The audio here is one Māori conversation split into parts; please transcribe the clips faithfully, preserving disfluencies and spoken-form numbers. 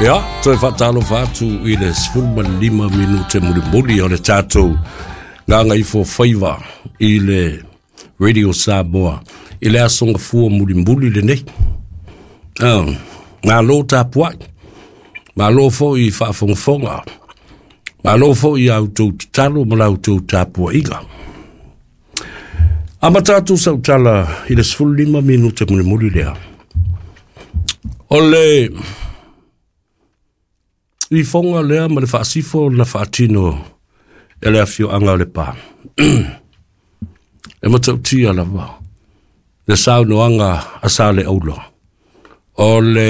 Ja, toi whatalo whatu i le sfulma lima minute muri muri o le tātou ngā ngai fo whaiva i le Radio Samoa i le asonga fua muri muri le nei. Uh, ngā lo tā puai, ngā lo fo i whaafongafonga, ngā lo fo i au tau talo ma lau tau tā pua iga. Ama tātou sau tala i le sfulma lima minute muri muri lea. O le i fonga lea ma le whaasifo na whaatino e le afio anga le pā. E matau tia lawa. Le sao no anga a sa le aulo. O le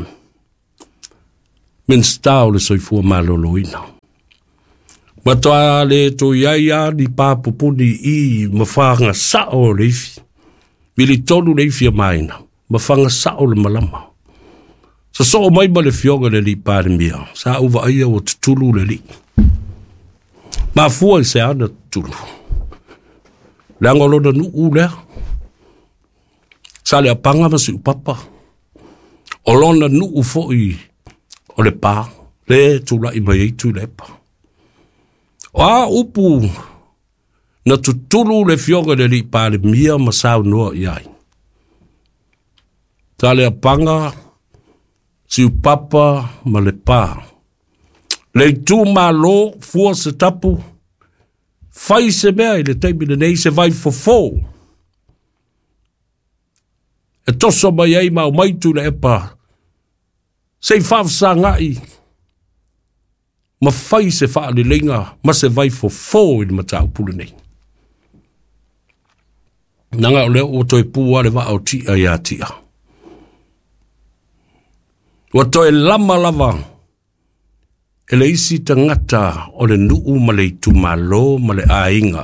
minsta o le soifua malolo ina. Matoa le to iaia ni pā pupuni i mawhanga sa o leifi. Wili tonu leifi a maina. Mawhanga sa o le malama. Sa so o mai ma le fionga le li pāre mia. Sa uwa aia o tutulu le li. Ma fua i se ana tutulu. Le angolona nu u lea. Sa le apanga ma si upapa. O lona nu u fo i o le pā. Le tula i mai eitu le pa. O a upu na tutulu le fionga le li pāre mia ma sa unua i ai. Sa le apanga si upapa ma le pā. Le tu malo fua se tapu. Fai se mea i le teimi le nei se vai fofo. E toso mai ei ma o maitu le epa. Se whawsa ngai. Ma fai se wha le lenga ma se vai fofo i le matau pule nei. Nanga o leo o toi pua le wa au tia i a tia. Wa toi lama lava. E le isi tangata o le nuu ma le itumalo ma le ainga.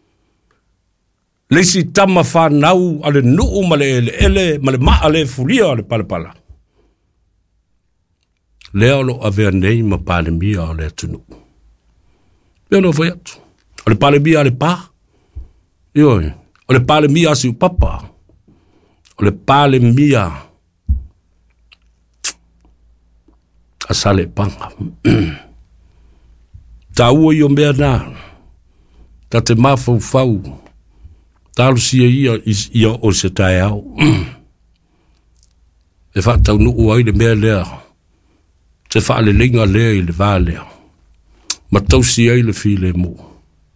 Le isi tama whanau a le nuu ma le ele ele ma le maa le furia o le palapala. Lea lo avea nei ma pale mia o le atunu. Lea no fai atu. O le pale mia le pa. Ioi. O le pale mia si upapa. O le pale mia asale panga. Ta ua i o mea nā. Ta te mafau fau. Ta alusia ia ia o se tae au. E whatau nuu ai le mea lea. Te wha le linga lea i le vā lea. Ma tausi ai le fi le mo.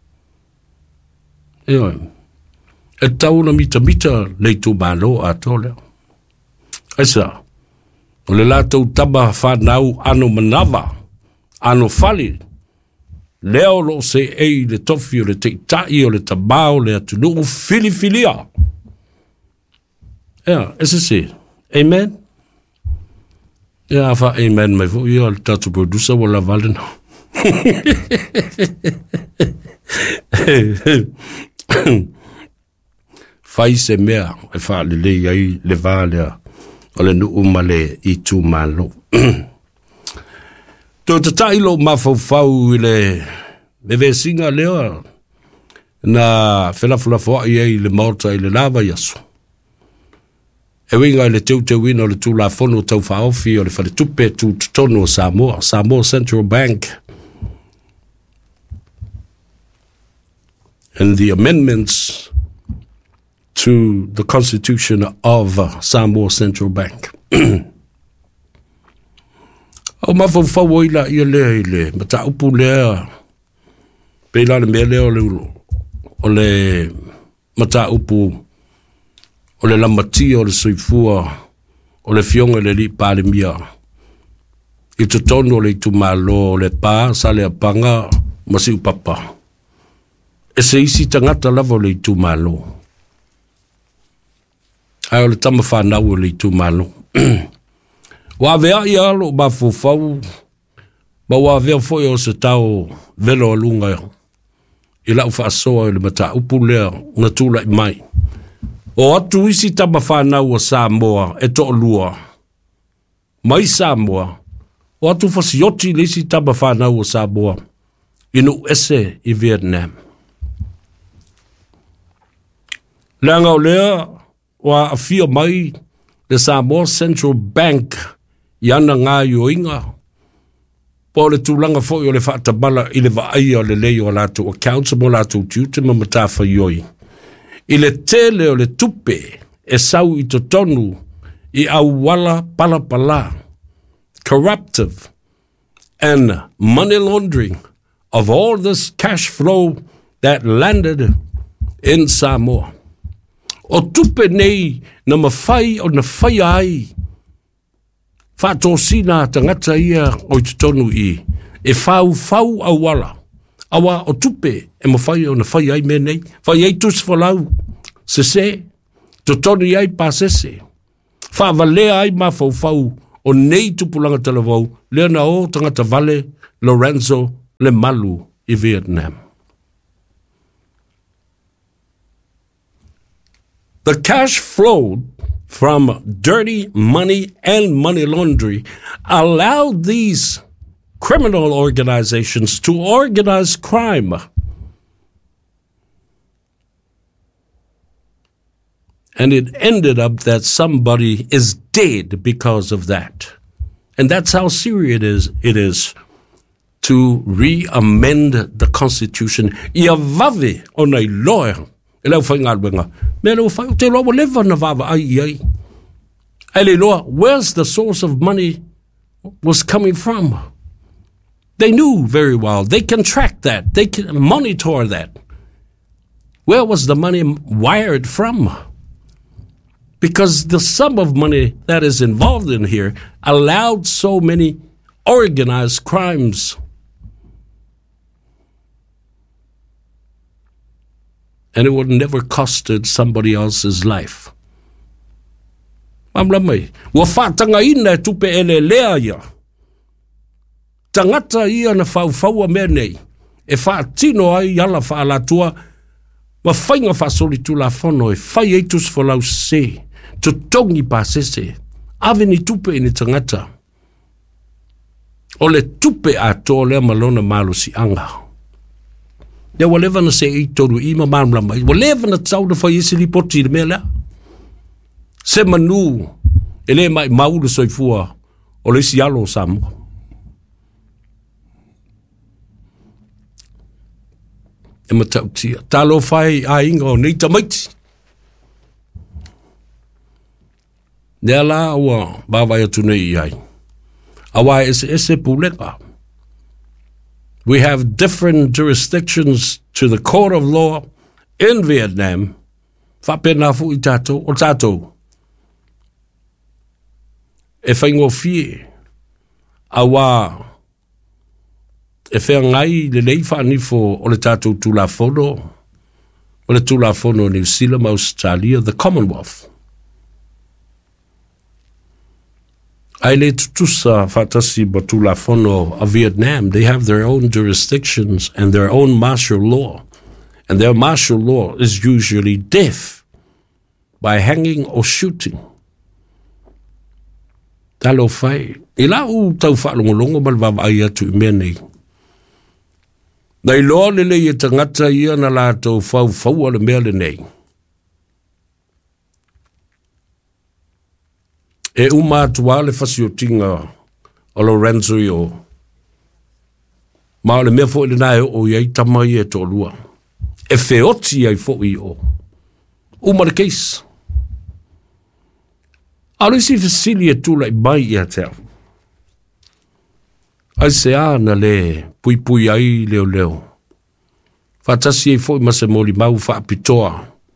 Eo. E tau na mita mita le tu malo a to lea. Aisa. O le lātou taba whanau ano manawa, ano whali. Leo lo se ei le tofi o le te tai o le tabao le atunu o fili filia. Ea, ese se. Amen? Ea, wha amen mai fu ia le tatu producer wala valena. Fai se mea, e wha le le ai le valea. O le nuu ma le i tu malo. Tō te tailo ma fau i le le vesinga leo na whenafula fua i ei le maota i le lava yasu. E winga i le teu teu wina o le tū la fono tau whaofi o le whare tupe tū tutono o Samoa, Samoa Central Bank. And the amendments to the constitution of uh, Samoa Central Bank. O mafau fau ila ia lea i le, ma ta upu lea, peila le mea lea o le, o le mata upu, o le lamatia o le soifua, o le fionga le li pāle mia. I te tono o le tu malo o le pā, sa le apanga, masi upapa. E se isi tangata lava o le tu malo. Ai o le tama whanau o le tu malo. Wa vea i alo ma fufau, ma wa vea foi o se tau velo alunga i lau whaasoa o le mata upu lea na tūla i mai. O atu isi tama whanau o Samoa e to lua. Mai Samoa, o atu whasioti le isi tama whanau o Samoa inu ese i Vietnam. Leanga o lea, wa a fia mai le Samoa Central Bank i ana ngā yoinga po le tūlanga fo i o le whaatabala i le vaai o le lei o lātou accounts mo lātou tiute ma matawha ioi. I le tele o le tupe e sau i to tonu i au wala palapala, corruptive, and money laundering of all this cash flow that landed in Samoa. O tupe nei na mawhai o na whai ai. Whaatosina tangata ia o i tutonu i. E whau whau au wala. Awa o tupe e mawhai o na whai ai me nei. Whai ai tus whalau. Se se. Tutonu ai pasese. Whaavalea ai ma whau whau o nei tupulanga talavau. Lea na o tangata vale Lorenzo le malu i Vietnam. The cash flowed from dirty money and money laundering allowed these criminal organizations to organize crime. And it ended up that somebody is dead because of that. And that's how serious it is, it is to re-amend the Constitution. Ia vave o nei loa. E lau whai ngāruenga. Me lau whai, te loa lewa na vava ai iai. E le loa, where's the source of money was coming from? They knew very well. They can track that. They can monitor that. Where was the money wired from? Because the sum of money that is involved in here allowed so many organized crimes. And it would never costed somebody else's life. Mamla mai, wa whaatanga ina tupe ele lea ia. Tangata ia na whauwhaua mea nei. E whaatino ai ala whaalatua, wa whainga whaasoli tu la whono e whai eitus whalau se, to tongi pasese, aveni tupe ini tangata. O le tupe a tō lea malona malo si anga. Ia walewa na se i toru i ma mamla mai. Walewa na tau na whai isi li poti le mea lea. Se manu, e le mai maulu soifua o le isi alo Samoa. E matau tia. Talo whai a inga o nei tamaiti. Nea la awa bawai atu nei iai. Awa ese ese pulega. We have different jurisdictions to the court of law in Vietnam. Whapena fu i tātou, o tātou. E whaingo fie. Awa. E whea ngai le lei whanifo o le tātou tūlafono. O le tūlafono New Zealand, Australia, the Commonwealth. Ai le tutusa fatasi batula fono of Vietnam, they have their own jurisdictions and their own martial law. And their martial law is usually death by hanging or shooting. Talo fai. Ila u tau whaalongolongo malvava ai atu I mea nei. Nei loa lele I tangata ia na lātou whau whau ala mea le nei. E uma atua le fasiotinga o Lorenzo i o. Ma o le mea fo I le nae o iai tamai e tō lua. E whioti ai fo I o. Uma le case. Alo isi fasili e tūla I mai I a teo. Ai se ana le pui pui ai leo leo. Fatasi e fo I mase moli mau wha apitoa.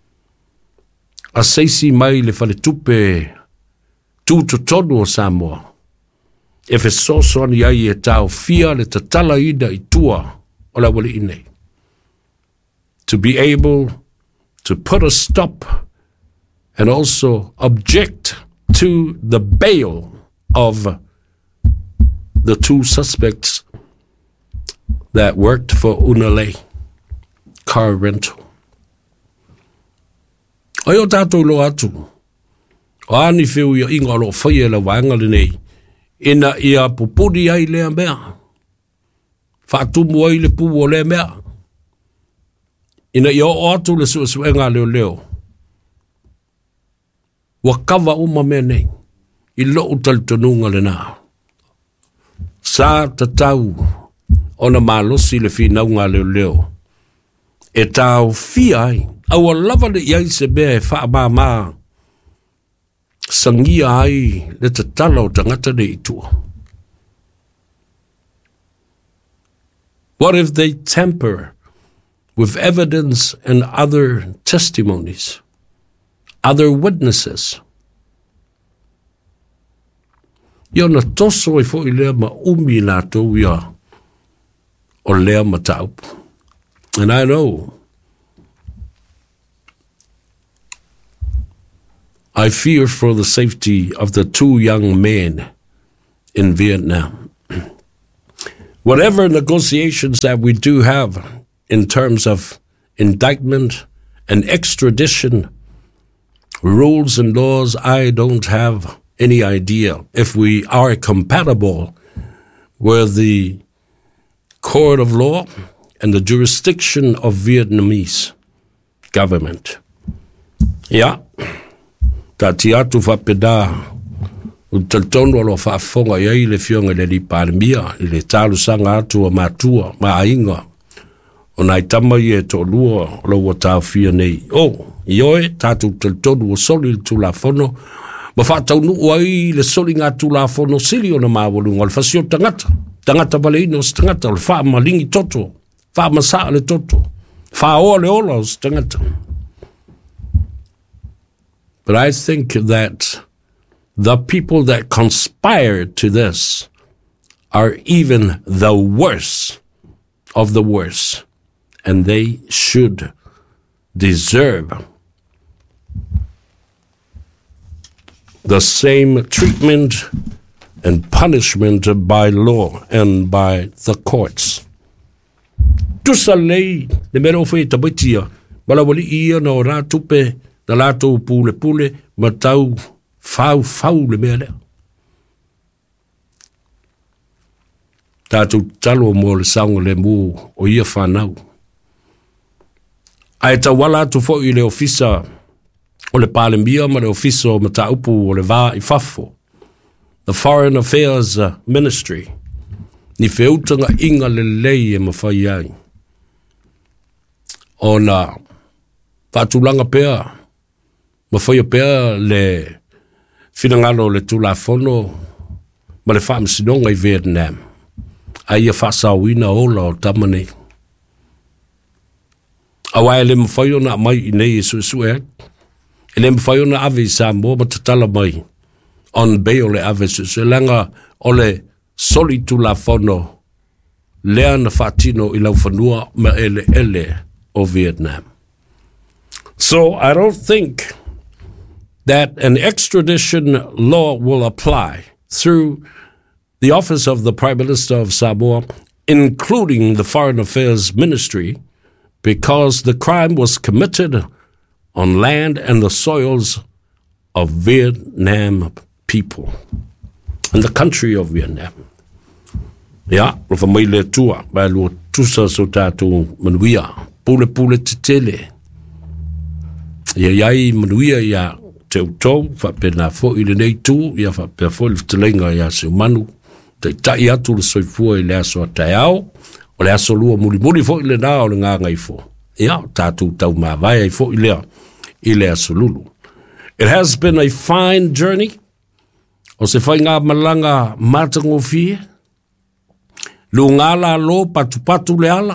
A seisi mai le fale tupe tu to tonu o Samoa. E fe soso ni ai e tau fia le tatala ida I tua o la wale inei. To be able to put a stop and also object to the bail of the two suspects that worked for Unalei car rental. Ai o tātou lo atu. O ani whiu ia inga lo whaia la wanga le nei. Ina ia pupuri ai lea mea. Whaatumu ai le pu o lea mea. Ina ia o atu le sua suenga leo leo. Wa kawa uma mea nei. I lo utal tonunga le nā. sa tatau ona malosi le finaunga leo leo. E tau fia ai, au lava le iai se bea e wha ma ma sangia ai le tatala o tangata le itua. What if they tamper with evidence and other testimonies, other witnesses? Iona toso e fo i lea ma umi la tau ia o lea ma taupu. And I know, I fear for the safety of the two young men in Vietnam. Whatever negotiations that we do have in terms of indictment and extradition, rules and laws, I don't have any idea if we are compatible with the court of law and the jurisdiction of Vietnamese government. Yeah. Ta tiatu whapeda o taltono alo whaafonga iai le fionga le li palemia i le talu sanga atu a matua ma ainga o nai tama i e to lua lo wa tau fia nei. Oh, ioe tatu taltono o soli tu la fono ma whaatau nu uai le soli ngā tu la fono sili o na mawalunga le fasio tangata tangata valeino s tangata le wha malingi toto wha masa le toto wha oa le ola o s tangata. But I think that the people that conspired to this are even the worst of the worst, and they should deserve the same treatment and punishment by law and by the courts. Tusalei le mero fe tabitia bala wali ia na ora tupe na lato pule pule matau fau fau le mele. Tatu talo mo le sango le mu o ia whanau. Ai ta wala tu fo i le ofisa o le palemia ma le ofisa o mataupu o le vā i fafo. The Foreign Affairs uh, Ministry. Ni feutanga inga le lei e mawhai ai. O na whatulanga pea. Mawhai pea le finangalo le tulafono ma le whaamsinonga i Vietnam. Ai a whasawina ola o tamane. Awai le mawhai ona mai i nei e suesu e. E le mawhai ona ave i Samoa ma tatala mai. On bail le ave suesu. Langa o le soli tulafono lea na whatino i lau whanua ma ele ele o Vietnam. So I don't think that an extradition law will apply through the office of the Prime Minister of Samoa, including the Foreign Affairs Ministry, because the crime was committed on land and the soils of Vietnam people, in the country of Vietnam. Ya, rofa mai le tua, ba lo tusa so tātou manuia, pule pule te tele. Ia iai manuia ia te utau, whapena fo i le nei tū, ia whapena fo i le telenga ia se umanu, te tai atu le soifua i le aso a tai au, o le aso lua muli muli fo i le nā o le ngā ngai fo. Ia, tātou tau mā vai ai fo i lea, i le aso lulu. It has been a fine journey, o se whai ngā malanga mātango fie, lu ngā la lo patu patu le ala,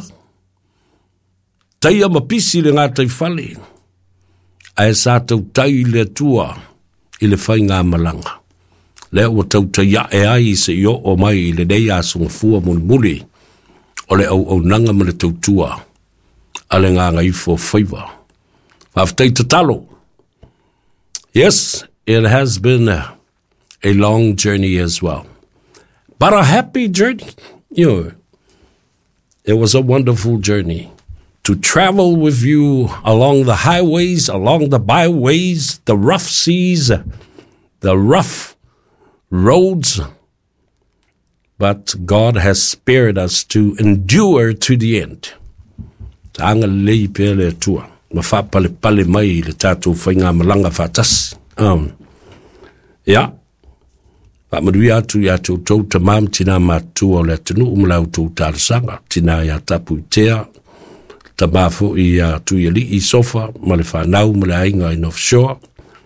taia mapisi le ngā tai whale, ai sa tau tai le tua i le whai ngā malanga. Lea ua tau tai e ai se io o mai le nei a sunga fua muli muli o le au au nanga ma le tau tua a le ngā ngai fo whaiva. Whaftai te talo. Yes, it has been a, a long journey as well. But a happy journey. You know, it was a wonderful journey to travel with you along the highways, along the byways, the rough seas, the rough roads. But God has spared us to endure to the end. Tanga lei pele tua. Mafapale pale mai le tatu whainga malanga fatas. Um, yeah. Pa madui atu ya tau tau tamam tina matua le tunu umlau tau talasanga tina ya tapu itea tamafo i uh, tu i li i sofa ma le whanau ma le ainga in offshore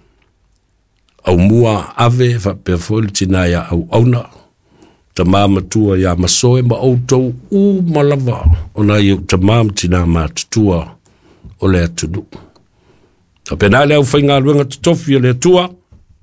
au mua ave fa perfol tina ya au auna tamama tua ya masoe ma au tau u malava ona i tamam tina matutua o le atunu ta penale au whainga luenga tutofi le tua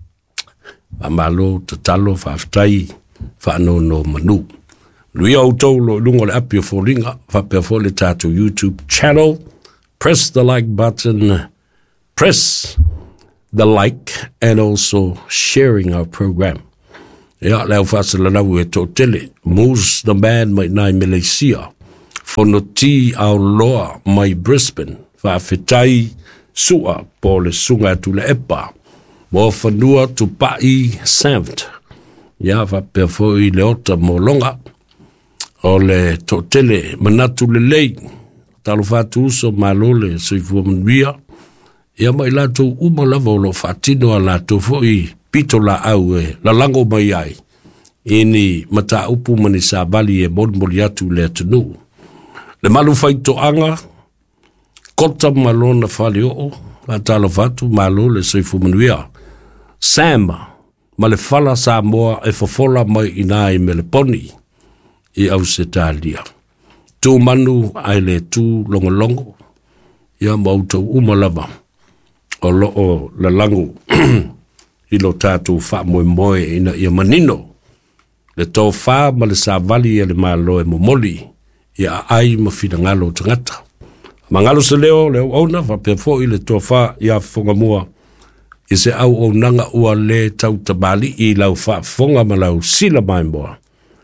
a malo tatalo fa aftai fa no no manu lui auto lo lungo le apio folinga fa per fole tato YouTube channel. Press the like button, press the like and also sharing our program. Ya leo fasa la nawe to tele moves the man mai nai Malaysia for no ti au loa mai Brisbane fa fitai sua po le sunga tu le epa mo fanua tu pai samt ya fa per foi le ota mo longa o le to tele manatu le lei talo fatu uso malole sui fu mnuia ia mai la to uma lava lo fatino ala to foi pito la au e la lango mai ai ini mata upu mani sa bali e mod moliatu le tunu le malu fai to anga kota malona fali o la talo fatu malole sui fu mnuia Sam ma le fala sa moa e fofola mai inai me le poni i au setalia. Tu manu ai le tu longo longo ia mauto umalava o lo o la lango i lo tatu fa moe moe ina ia manino le tau fa ma le sa vali e le malo e momoli ia ai ma fina ngalo tangata. Mangalo se leo leo ona fa pefo i le tau fa ia fonga mua i se au o nanga ua le tau tabali i lau fa fonga ma lau sila maimboa.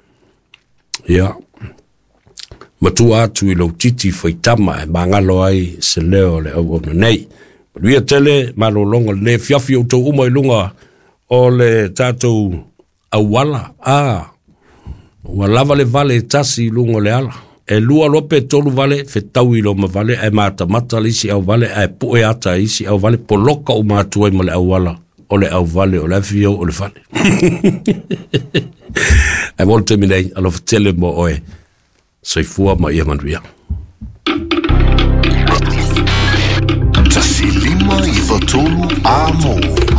Ia, matua atu i lau titi faitama e mangalo ai se leo le au ona nei. Luia tele malo longa le fiafi o tau uma i lunga o le tatou awala. Ah, ua lava le vale tasi lunga le ala. E lua lope tolu vale fe tau ilo ma vale e mata mata le isi au vale e pu e ata isi au vale poloka o matua i ma le au wala o le au vale o le fio o le vale. E volte minei alo fatele mo oe soifua ma ia manuia. Tasi lima i vatolu a mo.